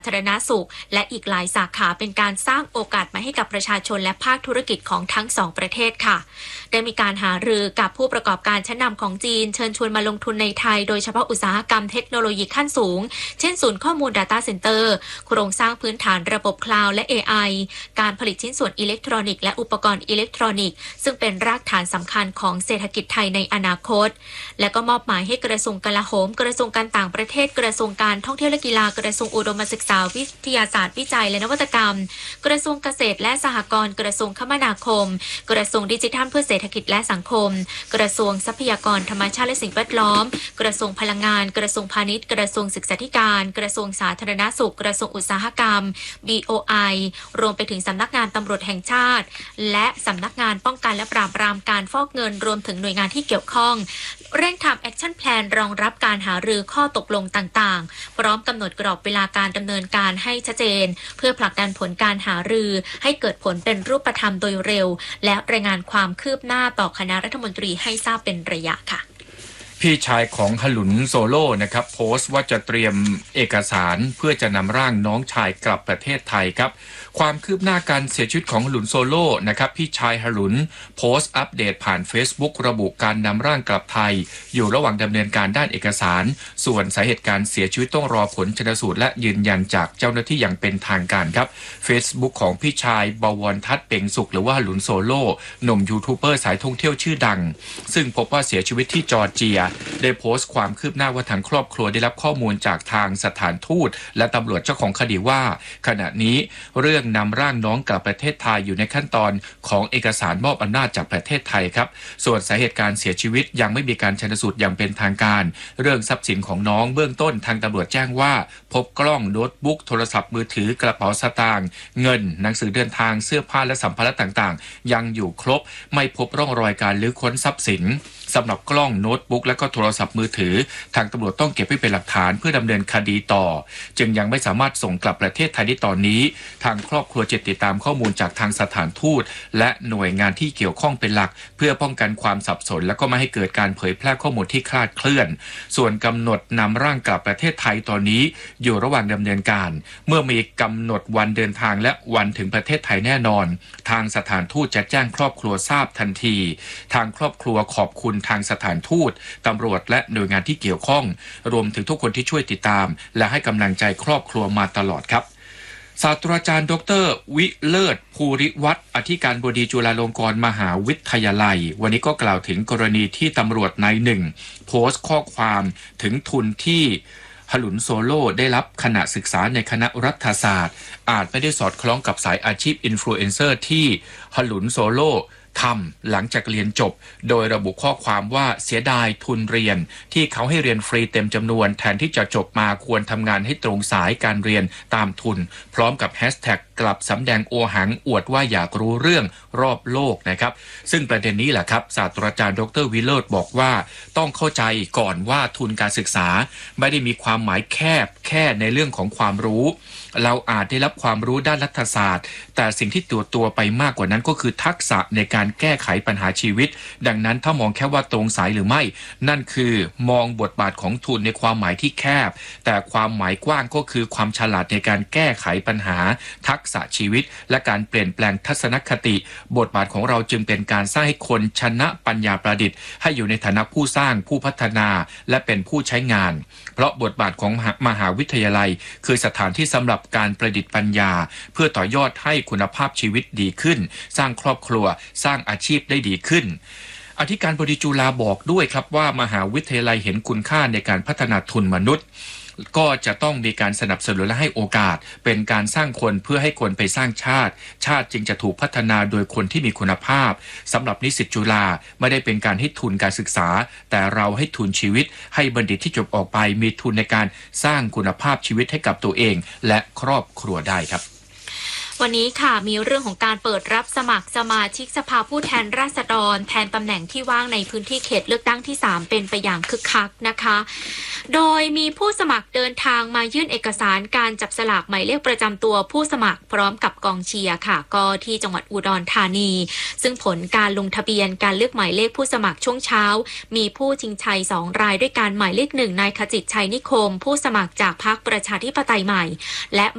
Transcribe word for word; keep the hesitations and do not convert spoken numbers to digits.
สาธารณสุขและอีกหลายสาขาเป็นการสร้างโอกาสมาให้กับประชาชนและภาคธุรกิจของทั้งสองประเทศค่ะได้มีการหารือกับผู้ประกอบการชั้นนำของจีนเชิญชวนมาลงทุนในไทยโดยเฉพาะอุตสาหกรรมเทคโนโลยีขั้นสูงเช่นศูนย์ข้อมูล Data Center โครงสร้างพื้นฐานระบบคลาวด์และ เอ ไอ การผลิตชิ้นส่วนอิเล็กทรอนิกส์และอุปกรณ์อิเล็กทรอนิกส์ซึ่งเป็นรากฐานสำคัญของเศรษฐกิจไทยในอนาคตและก็มอบหมายให้กระทรวงกลาโหมกระทรวงการต่างประเทศกระทรวงการท่องเที่ยวและกีฬากระทรวงอุดมศึกษาวิทยาศาสตร์วิจัยและนวัตกรรมกระทรวงเกษตรและสหกรณ์กระทรวงคมนาคมกระทรวงดิจิทัลเพื่อเศรษฐกิจและสังคมกระทรวงทรัพยากรธรรมชาติและสิ่งแวดล้อมกระทรวงพลังงานกระทรวงพาณิชย์กระทรวงศึกษาธิการกระทรวงสาธารณสุขกระทรวงอุตสาหกรรม บี โอ ไอ รวมไปถึงสำนักงานตำรวจแห่งชาติและสำนักงานป้องกันและปราบปรามการฟอกเงินรวมถึงหน่วยงานที่เกี่ยวข้องเร่งทำแอคชั่นแพลนรองรับการหารือข้อตกลงต่างๆพร้อมกำหนดกรอบเวลาการดำเนินการให้ชัดเจนเพื่อผลักดันผลการหารือให้เกิดผลเป็นรูปธรรมโดยเร็วและรายงานความคืบหน้าต่อคณะรัฐมนตรีให้ทราบเป็นระยะค่ะพี่ชายของหลุนโซโล่นะครับโพสต์ว่าจะเตรียมเอกสารเพื่อจะนำร่างน้องชายกลับประเทศไทยครับความคืบหน้าการเสียชีวิตของหลุนโซโล่นะครับพี่ชายหลุนโพสต์อัปเดตผ่าน Facebook ระบุการนำร่างกลับไทยอยู่ระหว่างดำเนินการด้านเอกสารส่วนสาเหตุการเสียชีวิตต้องรอผลชันสูตรและยืนยันจากเจ้าหน้าที่อย่างเป็นทางการครับ Facebook ของพี่ชายบวรทัศน์เป่งสุขหรือว่าหลุนโซโล่หนุ่มยูทูบเบอร์สายท่องเที่ยวชื่อดังซึ่งพบว่าเสียชีวิตที่จอร์เจียได้โพสต์ความคืบหน้าว่าทางครอบครัวได้รับข้อมูลจากทางสถานทูตและตำรวจเจ้าของคดีว่าขณะนี้เรื่องนำร่างน้องกลับประเทศไทยอยู่ในขั้นตอนของเอกสารมอบอำนาจจากประเทศไทยครับส่วนสาเหตุการเสียชีวิตยังไม่มีการชันสูตรอย่างเป็นทางการเรื่องทรัพย์สินของน้องเบื้องต้นทางตำรวจแจ้งว่าพบกล้องโน้ตบุ๊กโทรศัพท์มือถือกระเป๋าสตางค์เงินหนังสือเดินทางเสื้อผ้าและสัมภาระต่างๆยังอยู่ครบไม่พบร่องรอยการลื้อค้นทรัพย์สินสำหรับกล้องโน้ตบุ๊กและก็โทรศัพท์มือถือทางตำรวจต้องเก็บไว้เป็นหลักฐานเพื่อดำเนินคดีต่อจึงยังไม่สามารถส่งกลับประเทศไทยได้ตอนนี้ทางครอบครัวจะติดตามข้อมูลจากทางสถานทูตและหน่วยงานที่เกี่ยวข้องเป็นหลักเพื่อป้องกันความสับสนและก็ไม่ให้เกิดการเผยแพร่ข้อมูลที่คลาดเคลื่อนส่วนกำหนดนำร่างกลับประเทศไทยตอนนี้อยู่ระหว่างดำเนินการเมื่อมีกำหนดวันเดินทางและวันถึงประเทศไทยแน่นอนทางสถานทูตจะแจ้งครอบครัวทราบทันทีทางครอบครัวขอบคุณทางสถานทูตตำรวจและหน่วยงานที่เกี่ยวข้องรวมถึงทุกคนที่ช่วยติดตามและให้กำลังใจครอบครัวมาตลอดครับศาสตราจารย์ดรวิเลิศภูริวัฒน์อธิการบดีจุฬาลงกรณ์มหาวิทยาลัยวันนี้ก็กล่าวถึงกรณีที่ตำรวจนายหนึ่งโพสต์ข้อความถึงทุนที่หลุนโซโล่ได้รับขณะศึกษาในคณะรัฐศาสตร์อาจไม่ได้สอดคล้องกับสายอาชีพอินฟลูเอนเซอร์ที่หลุนโซโล่ทำหลังจากเรียนจบโดยระบุข้อความว่าเสียดายทุนเรียนที่เขาให้เรียนฟรีเต็มจำนวนแทนที่จะจบมาควรทำงานให้ตรงสายการเรียนตามทุนพร้อมกับแฮชแท็กกลับสำแดงโอหังอวดว่าอยากรู้เรื่องรอบโลกนะครับซึ่งประเด็นนี้แหละครับศาสตราจารย์ดรวิโรจน์บอกว่าต้องเข้าใจก่อนว่าทุนการศึกษาไม่ได้มีความหมายแคบแค่ในเรื่องของความรู้เราอาจได้รับความรู้ด้านรัฐศาสตร์แต่สิ่งที่ตัวตัวไปมากกว่านั้นก็คือทักษะในการแก้ไขปัญหาชีวิตดังนั้นถ้ามองแค่ว่าตรงสายหรือไม่นั่นคือมองบทบาทของทุนในความหมายที่แคบแต่ความหมายกว้างก็คือความฉลาดในการแก้ไขปัญหาทักษะชีวิตและการเปลี่ยนแปลงทัศนคติบทบาทของเราจึงเป็นการสร้างให้คนชนะปัญญาประดิษฐ์ให้อยู่ในฐานะผู้สร้างผู้พัฒนาและเป็นผู้ใช้งานเพราะบทบาทของมหาวิทยาลัยคือสถานที่สำหรับการประดิษฐ์ปัญญาเพื่อต่อยอดให้คุณภาพชีวิตดีขึ้นสร้างครอบครัวสร้างอาชีพได้ดีขึ้นอธิการบดีจุฬาบอกด้วยครับว่ามหาวิทยาลัยเห็นคุณค่าในการพัฒนาทุนมนุษย์ก็จะต้องมีการสนับสนุนและให้โอกาสเป็นการสร้างคนเพื่อให้คนไปสร้างชาติชาติจึงจะถูกพัฒนาโดยคนที่มีคุณภาพสำหรับนิสิตจุฬาไม่ได้เป็นการให้ทุนการศึกษาแต่เราให้ทุนชีวิตให้บัณฑิตที่จบออกไปมีทุนในการสร้างคุณภาพชีวิตให้กับตัวเองและครอบครัวได้ครับวันนี้ค่ะมีเรื่องของการเปิดรับสมัครสมาชิกสภาผู้แทนราษฎรแทนตำแหน่งที่ว่างในพื้นที่เขตเลือกตั้งที่สามเป็นไปอย่างคึกคักนะคะโดยมีผู้สมัครเดินทางมายื่นเอกสารการจับสลากหมายเลขประจำตัวผู้สมัครพร้อมกับกองเชียร์ค่ะก็ที่จังหวัดอุดรธานีซึ่งผลการลงทะเบียนการเลือกหมายเลขผู้สมัครช่วงเช้ามีผู้ชิงชัยสองรายด้วยการหมายเลขหนึ่งนายขจิตชัยนิคมผู้สมัครจากพรรคประชาธิปไตยใหม่และ